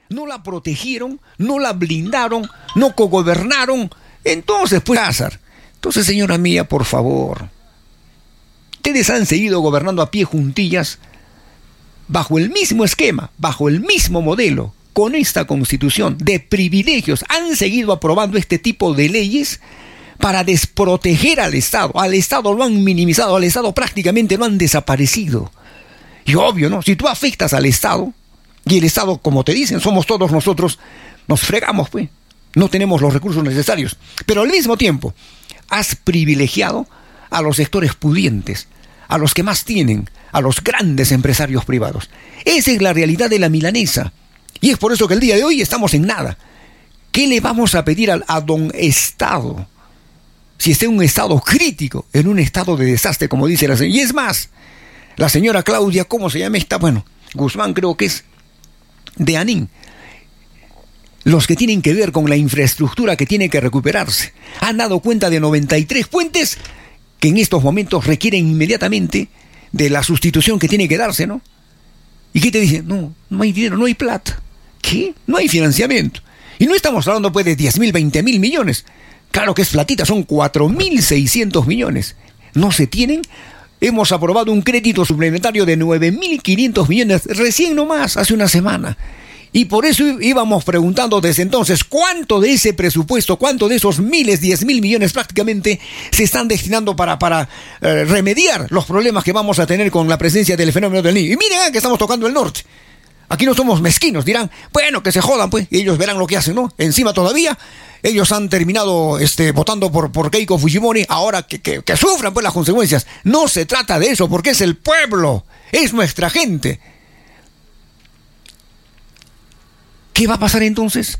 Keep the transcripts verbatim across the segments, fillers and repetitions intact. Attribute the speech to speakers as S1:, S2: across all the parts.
S1: no la protegieron, no la blindaron, no cogobernaron. Entonces, pues, Cázar. Entonces, señora mía, por favor, ustedes han seguido gobernando a pie juntillas, bajo el mismo esquema, bajo el mismo modelo, con esta constitución de privilegios. Han seguido aprobando este tipo de leyes para desproteger al Estado. Al Estado lo han minimizado, al Estado prácticamente lo han desaparecido. Y obvio, ¿no? Si tú afectas al Estado, y el Estado, como te dicen, somos todos nosotros, nos fregamos, pues. No tenemos los recursos necesarios. Pero al mismo tiempo, has privilegiado a los sectores pudientes, a los que más tienen, a los grandes empresarios privados. Esa es la realidad de la milanesa. Y es por eso que el día de hoy estamos en nada. ¿Qué le vamos a pedir a, a don Estado? Si está en un estado crítico, en un estado de desastre, como dice la señora. Y es más, la señora Claudia, ¿cómo se llama esta? Bueno, Guzmán creo que es de Anín. Los que tienen que ver con la infraestructura que tiene que recuperarse. Han dado cuenta de noventa y tres puentes que en estos momentos requieren inmediatamente de la sustitución que tiene que darse, ¿no? ¿Y qué te dicen? No, no hay dinero, no hay plata. ¿Qué? No hay financiamiento. Y no estamos hablando pues de diez mil, veinte mil millones. Claro que es platita, son cuatro mil seiscientos millones. No se tienen. Hemos aprobado un crédito suplementario de nueve mil quinientos millones recién nomás, hace una semana. Y por eso íbamos preguntando desde entonces, ¿cuánto de ese presupuesto, cuánto de esos miles, diez mil millones prácticamente se están destinando para, para eh, remediar los problemas que vamos a tener con la presencia del fenómeno del Niño? Y miren ah, que estamos tocando el norte. Aquí no somos mezquinos, dirán, bueno, que se jodan, pues, y ellos verán lo que hacen, ¿no? Encima todavía, ellos han terminado este, votando por, por Keiko Fujimori, ahora que, que, que sufran, pues, las consecuencias. No se trata de eso, porque es el pueblo, es nuestra gente. ¿Qué va a pasar entonces?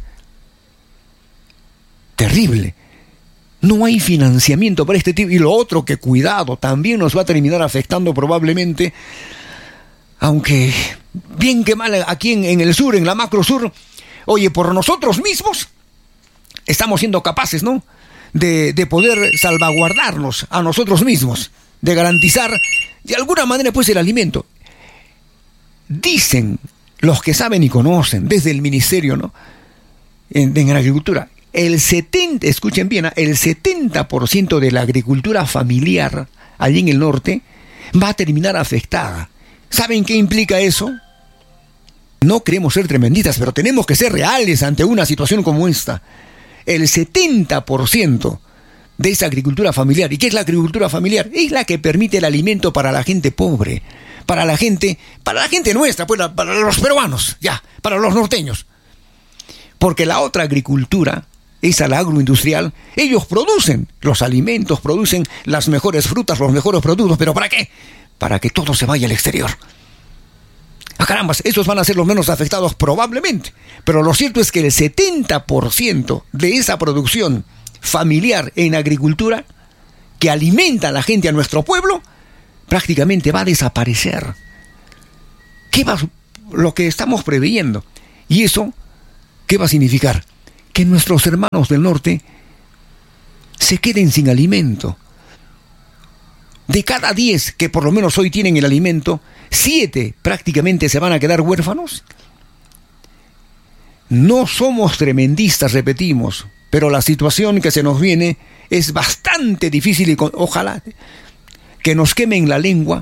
S1: Terrible. No hay financiamiento para este tipo. Y lo otro, que cuidado, también nos va a terminar afectando probablemente, aunque bien que mal aquí en, en el sur, en la macro sur, oye, por nosotros mismos estamos siendo capaces, ¿no? De, de poder salvaguardarnos a nosotros mismos, de garantizar de alguna manera pues el alimento. Dicen los que saben y conocen desde el ministerio, ¿no? En, en agricultura, el setenta, escuchen bien, el setenta por ciento de la agricultura familiar allí en el norte va a terminar afectada. ¿Saben qué implica eso? No queremos ser tremendistas, pero tenemos que ser reales ante una situación como esta. El setenta por ciento de esa agricultura familiar. ¿Y qué es la agricultura familiar? Es la que permite el alimento para la gente pobre, para la gente, para la gente nuestra, pues, para los peruanos, ya, para los norteños. Porque la otra agricultura, esa la agroindustrial, ellos producen los alimentos, producen las mejores frutas, los mejores productos, ¿pero para qué? Para que todo se vaya al exterior. ¡Ah, carambas! Esos van a ser los menos afectados probablemente. Pero lo cierto es que el setenta por ciento de esa producción familiar en agricultura, que alimenta a la gente, a nuestro pueblo, prácticamente va a desaparecer. ¿Qué va lo que estamos preveyendo? Y eso, ¿qué va a significar? Que nuestros hermanos del norte se queden sin alimento. De cada diez que por lo menos hoy tienen el alimento, siete prácticamente se van a quedar huérfanos. No somos tremendistas, repetimos, pero la situación que se nos viene es bastante difícil y con, ojalá que nos quemen la lengua,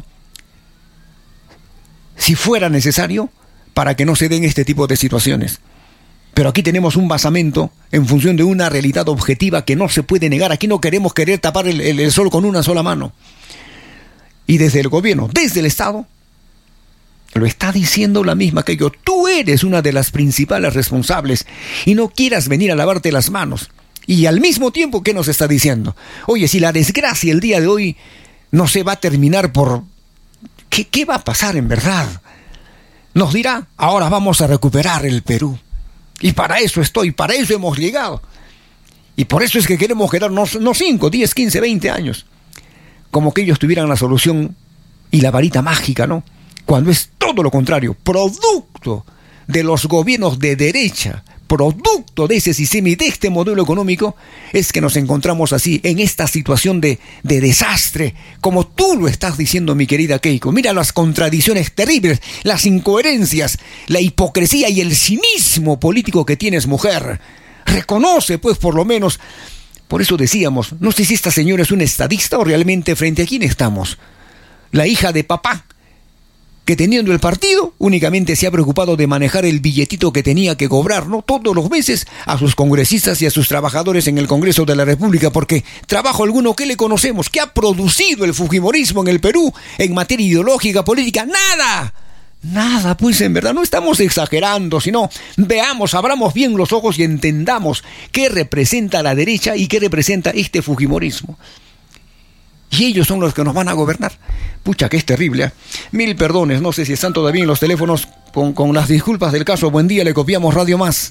S1: si fuera necesario, para que no se den este tipo de situaciones. Pero aquí tenemos un basamento en función de una realidad objetiva que no se puede negar. Aquí no queremos querer tapar el, el, el sol con una sola mano. Y desde el gobierno, desde el Estado, lo está diciendo la misma que yo. Tú eres una de las principales responsables y no quieras venir a lavarte las manos. Y al mismo tiempo, ¿qué nos está diciendo? Oye, si la desgracia el día de hoy no se va a terminar por... ¿Qué, qué va a pasar en verdad? Nos dirá, ahora vamos a recuperar el Perú. Y para eso estoy, para eso hemos llegado. Y por eso es que queremos quedarnos, no cinco, diez, quince, veinte años. Como que ellos tuvieran la solución y la varita mágica, ¿no? Cuando es todo lo contrario, producto de los gobiernos de derecha, producto de ese sistema y de este modelo económico, es que nos encontramos así, en esta situación de, de desastre, como tú lo estás diciendo, mi querida Keiko. Mira las contradicciones terribles, las incoherencias, la hipocresía y el cinismo político que tienes, mujer. Reconoce, pues, por lo menos. Por eso decíamos, no sé si esta señora es una estadista o realmente frente a quién estamos. La hija de papá, que teniendo el partido, únicamente se ha preocupado de manejar el billetito que tenía que cobrar, ¿no?, todos los meses a sus congresistas y a sus trabajadores en el Congreso de la República, porque trabajo alguno que le conocemos, que ha producido el fujimorismo en el Perú en materia ideológica, política, ¡nada! Nada, pues en verdad no estamos exagerando, sino veamos, abramos bien los ojos y entendamos qué representa la derecha y qué representa este fujimorismo. Y ellos son los que nos van a gobernar. Pucha, que es terrible, ¿eh? Mil perdones, no sé si están todavía en los teléfonos, con, con las disculpas del caso. Buen día, le copiamos Radio Más.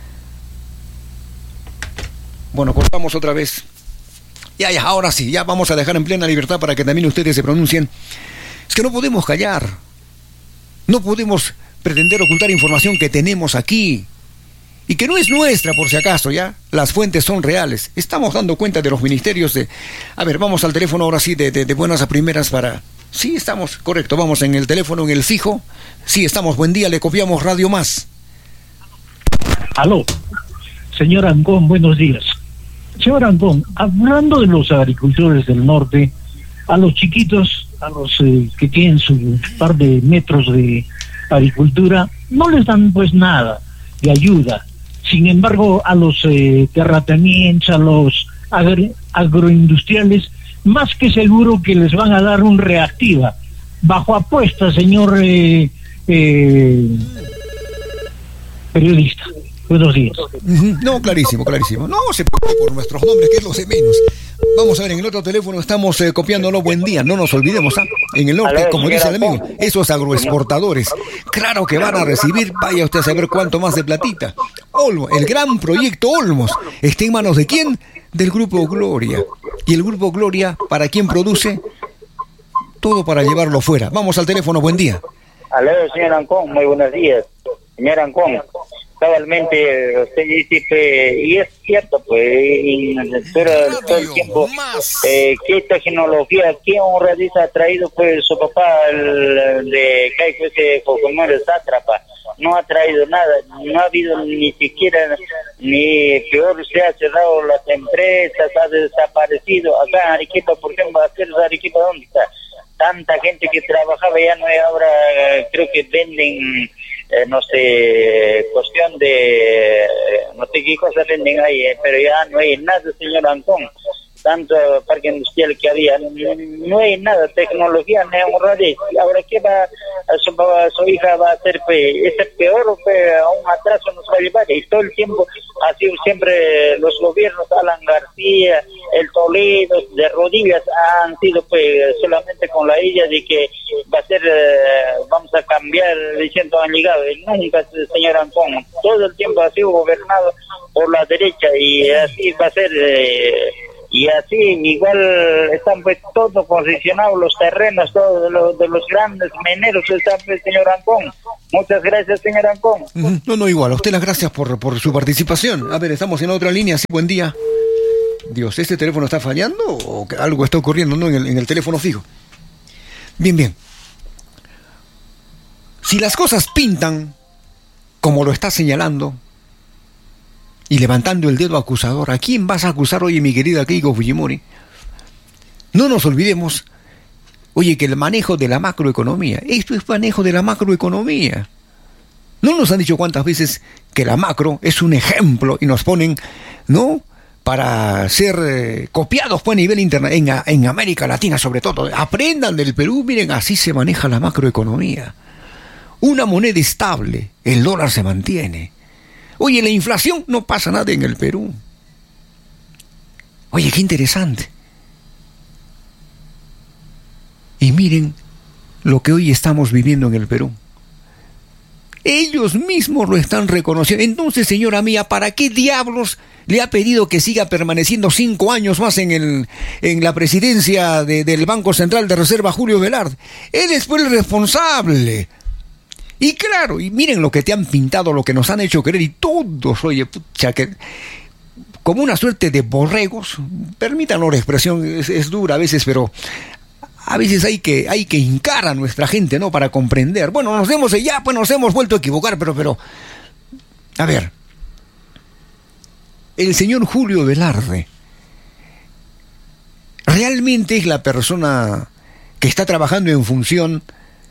S1: Bueno, cortamos otra vez. Ya, ya, ahora sí, ya vamos a dejar en plena libertad para que también ustedes se pronuncien. Es que no podemos callar. No podemos pretender ocultar información que tenemos aquí. Y que no es nuestra, por si acaso, ¿ya? Las fuentes son reales. Estamos dando cuenta de los ministerios de... A ver, vamos al teléfono ahora sí, de, de, de buenas a primeras para... Sí, estamos, correcto, vamos en el teléfono, en el fijo. Sí, estamos, buen día, le copiamos Radio Más.
S2: Aló, señor Ancón, buenos días. Señor Ancón, hablando de los agricultores del norte, a los chiquitos, a los eh, que tienen su par de metros de agricultura, no les dan pues nada de ayuda. Sin embargo, a los eh, terratenientes, a los agro, agroindustriales, más que seguro que les van a dar un reactiva. Bajo apuesta, señor eh, eh, periodista. Buenos días.
S1: No, clarísimo, clarísimo. No se preocupe por nuestros nombres, que es lo de menos. Vamos a ver, en el otro teléfono estamos eh, copiándolo. Buen día, no nos olvidemos, ¿ah? En el norte, como dice el amigo, esos agroexportadores, claro que van a recibir, vaya usted a saber cuánto más de platita. Olmos, el gran proyecto Olmos, ¿está en manos de quién? Del Grupo Gloria. Y el Grupo Gloria, ¿para quién produce? Todo para llevarlo fuera. Vamos al teléfono, buen día.
S3: Aló, señor Ancón, muy buenos días. Señor Ancón, cabalmente usted dice que, y es cierto, pues, y, pero todo el tiempo, eh, que esta tecnología, ¿qué honradiza ha traído pues su papá, el de Caico, ese Fujimori sátrapa? No ha traído nada, no ha habido ni siquiera, ni peor, se ha cerrado las empresas, ha desaparecido. Acá en Arequipa, por ejemplo, acá en Arequipa, ¿dónde está? Tanta gente que trabajaba ya no hay, ahora creo que venden, eh, no sé, cuestión de, eh, no sé qué cosas venden ahí, eh, pero ya no hay nada, señor Ancón. Tanto parque industrial que había, no, no hay nada, tecnología, no hay honradez. Ahora, ¿qué va a su, a su hija va a hacer? Pues, ese peor, pues, a un atraso nos va a llevar. Y todo el tiempo ha sido siempre los gobiernos, Alan García, el Toledo, de rodillas, han sido pues solamente con la idea de que va a ser, eh, vamos a cambiar, diciendo han llegado. Y nunca, señor Ancón, todo el tiempo ha sido gobernado por la derecha y así va a ser... Eh, y así igual están pues todos concesionados los terrenos todos de los, de los grandes mineros están pues, señor Ancón. Muchas gracias, señor Ancón.
S1: No, no, igual, a usted las gracias por, por su participación. A ver, estamos en otra línea, sí, buen día. Dios, ¿este teléfono está fallando o algo está ocurriendo, no, en el, en el teléfono fijo? Bien, bien. Si las cosas pintan como lo está señalando y levantando el dedo acusador, ¿a quién vas a acusar, oye, mi querida Keiko Fujimori? No nos olvidemos, oye, que el manejo de la macroeconomía, esto es manejo de la macroeconomía. No nos han dicho cuántas veces que la macro es un ejemplo y nos ponen, ¿no?, para ser eh, copiados pues, a nivel internacional, en, en América Latina sobre todo. Aprendan del Perú, miren, así se maneja la macroeconomía. Una moneda estable, el dólar se mantiene. Oye, la inflación, no pasa nada en el Perú. Oye, qué interesante. Y miren lo que hoy estamos viviendo en el Perú. Ellos mismos lo están reconociendo. Entonces, señora mía, ¿para qué diablos le ha pedido que siga permaneciendo cinco años más en el en la presidencia de, del Banco Central de Reserva, Julio Velarde? Él es pues el responsable. Y claro, y miren lo que te han pintado, lo que nos han hecho creer, y todos, oye, pucha, que como una suerte de borregos, permítanlo, la expresión es, es dura a veces, pero a veces hay que, hay que hincar a nuestra gente, ¿no?, para comprender. Bueno, nos hemos, ya, pues nos hemos vuelto a equivocar, pero, pero, a ver, el señor Julio Velarde realmente es la persona que está trabajando en función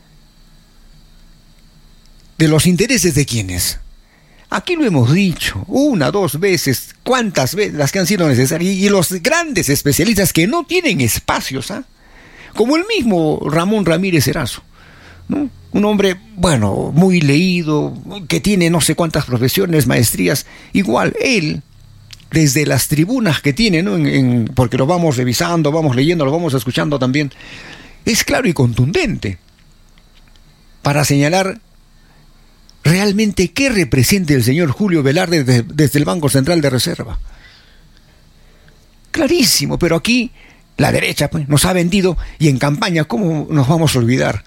S1: de los intereses de quienes. Aquí lo hemos dicho una, dos veces, cuántas veces, las que han sido necesarias, y los grandes especialistas que no tienen espacios, ¿ah? Como el mismo Ramón Ramírez Erazo, ¿no? Un hombre, bueno, muy leído, que tiene no sé cuántas profesiones, maestrías, igual, él, desde las tribunas que tiene, ¿no?, en, en, porque lo vamos revisando, vamos leyendo, lo vamos escuchando también, es claro y contundente para señalar realmente qué representa el señor Julio Velarde desde, desde el Banco Central de Reserva. Clarísimo, pero aquí la derecha, pues, nos ha vendido, y en campaña, ¿cómo nos vamos a olvidar?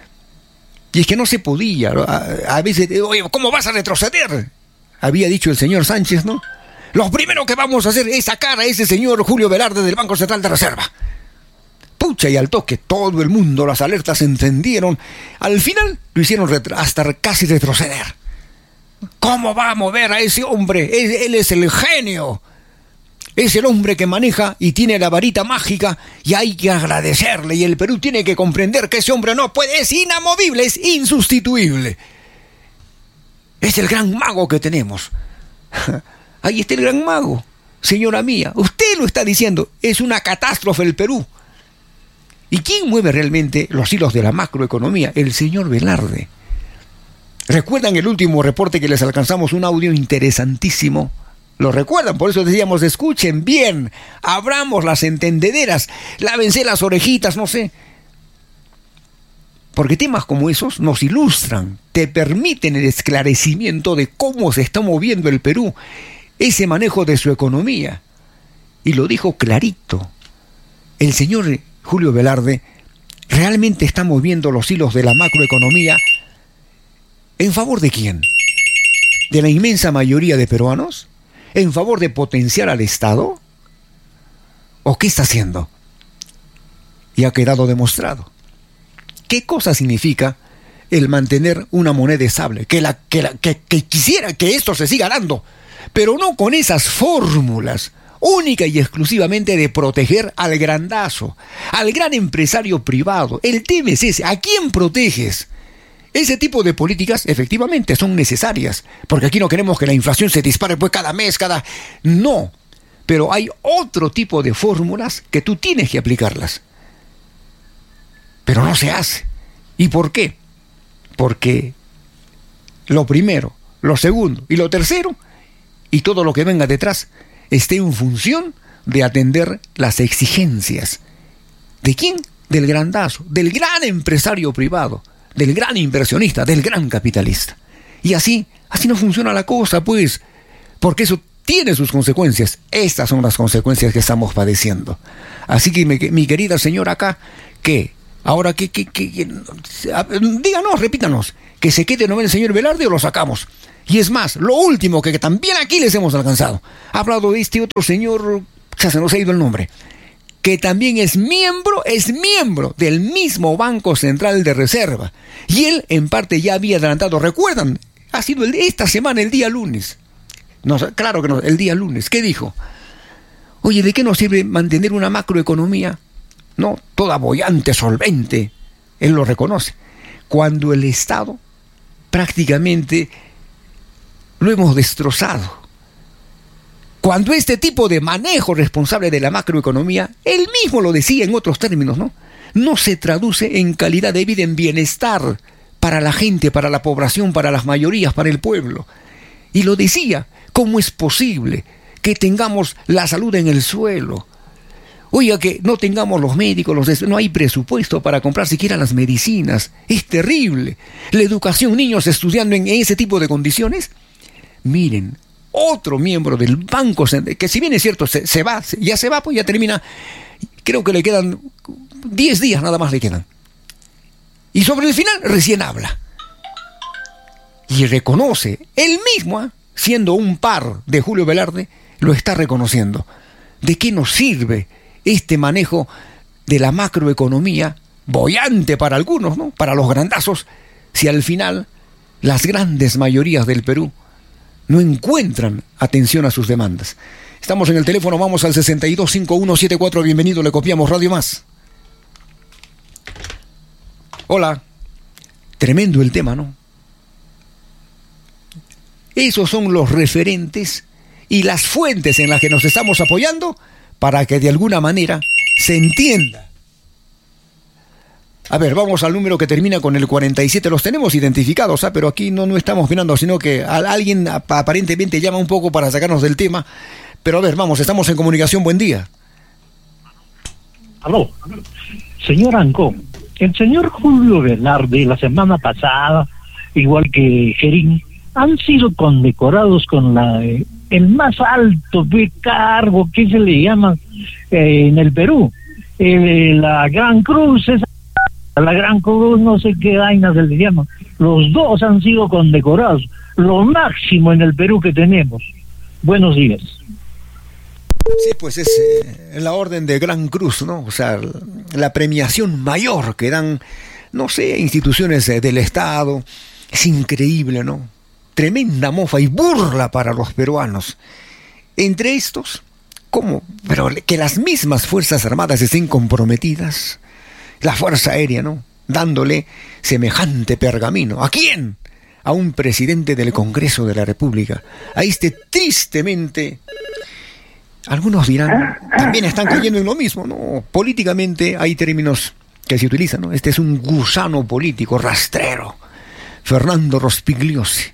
S1: Y es que no se podía, a, a veces, oye, ¿cómo vas a retroceder?, había dicho el señor Sánchez, ¿no? Lo primero que vamos a hacer es sacar a ese señor Julio Velarde del Banco Central de Reserva. Pucha, y al toque todo el mundo, las alertas se encendieron. Al final lo hicieron retro, hasta casi retroceder. ¿Cómo va a mover a ese hombre? Él, él es el genio. Es el hombre que maneja y tiene la varita mágica, y hay que agradecerle. Y el Perú tiene que comprender que ese hombre no puede, es inamovible, es insustituible. Es el gran mago que tenemos. Ahí está el gran mago, señora mía. Usted lo está diciendo, es una catástrofe el Perú. ¿Y quién mueve realmente los hilos de la macroeconomía? El señor Velarde. ¿Recuerdan el último reporte que les alcanzamos? Un audio interesantísimo. ¿Lo recuerdan? Por eso decíamos, escuchen bien, abramos las entendederas, lávense las orejitas, no sé. Porque temas como esos nos ilustran, te permiten el esclarecimiento de cómo se está moviendo el Perú, ese manejo de su economía. Y lo dijo clarito. El señor Julio Velarde realmente está moviendo los hilos de la macroeconomía. ¿En favor de quién? ¿De la inmensa mayoría de peruanos? ¿En favor de potenciar al Estado? ¿O qué está haciendo? Y ha quedado demostrado. ¿Qué cosa significa el mantener una moneda estable? Que, la, que, la, que, que quisiera que esto se siga dando, pero no con esas fórmulas, única y exclusivamente de proteger al grandazo, al gran empresario privado. El tema es ese, ¿a quién proteges? Ese tipo de políticas efectivamente son necesarias, porque aquí no queremos que la inflación se dispare pues cada mes, cada... No, pero hay otro tipo de fórmulas que tú tienes que aplicarlas. Pero no se hace. ¿Y por qué? Porque lo primero, lo segundo y lo tercero, y todo lo que venga detrás, esté en función de atender las exigencias. ¿De quién? Del grandazo, del gran empresario privado, del gran inversionista, del gran capitalista. Y así, así no funciona la cosa, pues, porque eso tiene sus consecuencias. Estas son las consecuencias que estamos padeciendo. Así que mi, mi querida señora acá, que ahora que, que, que, que díganos, repítanos, que se quede no el señor Velarde o lo sacamos. Y es más, lo último que, que también aquí les hemos alcanzado, ha hablado de este otro señor, ya se nos ha ido el nombre, que también es miembro, es miembro del mismo Banco Central de Reserva. Y él, en parte, ya había adelantado, ¿recuerdan? Ha sido el, esta semana, el día lunes. No, claro que no, el día lunes. ¿Qué dijo? Oye, ¿de qué nos sirve mantener una macroeconomía, no, toda boyante, solvente? Él lo reconoce. Cuando el Estado prácticamente lo hemos destrozado. Cuando este tipo de manejo responsable de la macroeconomía, él mismo lo decía en otros términos, ¿no? No se traduce en calidad de vida, en bienestar para la gente, para la población, para las mayorías, para el pueblo. Y lo decía, ¿cómo es posible que tengamos la salud en el suelo? Oiga, que no tengamos los médicos, los des- no hay presupuesto para comprar siquiera las medicinas. Es terrible. La educación, niños estudiando en ese tipo de condiciones. Miren, otro miembro del Banco Central, que si bien es cierto, se, se va, ya se va, pues ya termina, creo que le quedan diez días nada más le quedan. Y sobre el final recién habla. y reconoce, él mismo, ¿eh? siendo un par de Julio Velarde, lo está reconociendo. ¿De qué nos sirve este manejo de la macroeconomía, boyante para algunos, ¿no? Para los grandazos, si al final las grandes mayorías del Perú no encuentran atención a sus demandas? Estamos en el teléfono, vamos al sesenta y dos cincuenta y uno setenta y cuatro, bienvenido, le copiamos Radio Más. Hola. Tremendo el tema, ¿no? Esos son los referentes y las fuentes en las que nos estamos apoyando para que de alguna manera se entienda. A ver, vamos al número que termina con el cuarenta y siete. Los tenemos identificados, ¿ah? Pero aquí no, no estamos mirando, sino que a, alguien aparentemente llama un poco para sacarnos del tema. Pero a ver, vamos, estamos en comunicación. Buen día.
S2: Aló, señor Ancón, el señor Julio Velarde la semana pasada, igual que Gerín, han sido condecorados con la eh, el más alto cargo que se le llama eh, en el Perú, eh, la Gran Cruz, esa, la Gran Cruz, no sé qué vaina se le llama. Los dos han sido condecorados, lo máximo en el Perú que tenemos. Buenos días.
S1: Sí, pues es eh, la orden de Gran Cruz, ¿no? O sea, la premiación mayor que dan, no sé, instituciones eh, del Estado. Es increíble, ¿no? Tremenda mofa y burla para los peruanos. Entre estos, ¿cómo? Pero que las mismas Fuerzas Armadas estén comprometidas. La Fuerza Aérea, ¿no? Dándole semejante pergamino. ¿A quién? A un presidente del Congreso de la República. A este tristemente... Algunos dirán, también están cayendo en lo mismo, ¿no? Políticamente hay términos que se utilizan, ¿no? Este es un gusano político, rastrero. Fernando Rospigliosi.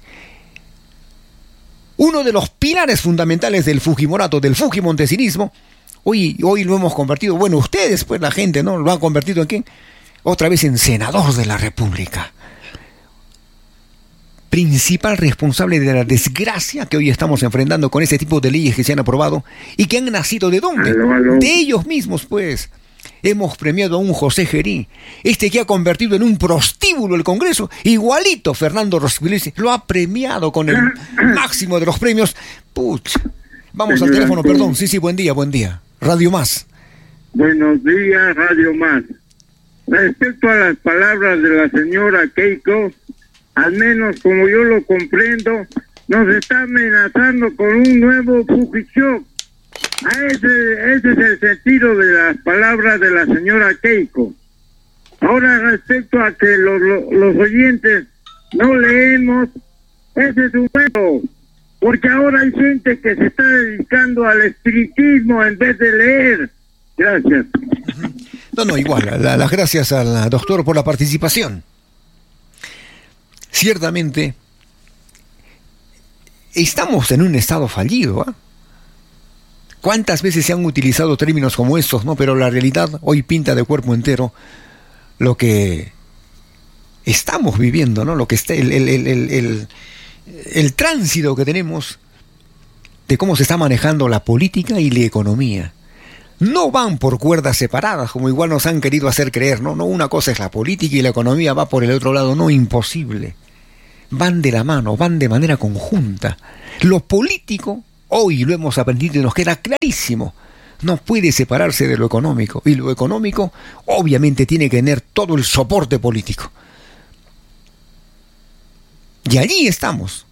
S1: Uno de los pilares fundamentales del Fujimorato, del Fujimontesinismo, hoy, hoy lo hemos convertido, bueno, ustedes, pues la gente, ¿no? Lo han convertido en ¿quién? Otra vez en senador de la República. Principal responsable de la desgracia que hoy estamos enfrentando con ese tipo de leyes que se han aprobado y que han nacido ¿de dónde?
S4: Aló, aló.
S1: De ellos mismos, pues. Hemos premiado a un José Gerí, este que ha convertido en un prostíbulo el Congreso, igualito Fernando Rospigliosi, lo ha premiado con el máximo de los premios. Puch. Vamos al teléfono, perdón. Sí, sí, buen día, buen día. Radio Más.
S4: Buenos días, Radio Más. Respecto a las palabras de la señora Keiko, al menos como yo lo comprendo, nos está amenazando con un nuevo Fujishock. A ese, ese es el sentido de las palabras de la señora Keiko. Ahora, respecto a que los, los, los oyentes no leemos, ese es un juego, porque ahora hay gente que se está dedicando al espiritismo en vez de leer. Gracias.
S1: No, no, igual, la, las gracias al doctor por la participación. Ciertamente, estamos en un estado fallido, ¿eh? ¿Cuántas veces se han utilizado términos como estos, no? Pero la realidad hoy pinta de cuerpo entero lo que estamos viviendo, ¿no? Lo que está, el, el, el, el, el, el tránsito que tenemos de cómo se está manejando la política y la economía. No van por cuerdas separadas, como igual nos han querido hacer creer, ¿no? No, una cosa es la política y la economía va por el otro lado, no, imposible. Van de la mano, van de manera conjunta. Lo político, hoy lo hemos aprendido y nos queda clarísimo, no puede separarse de lo económico. Y lo económico, obviamente, tiene que tener todo el soporte político. Y allí estamos.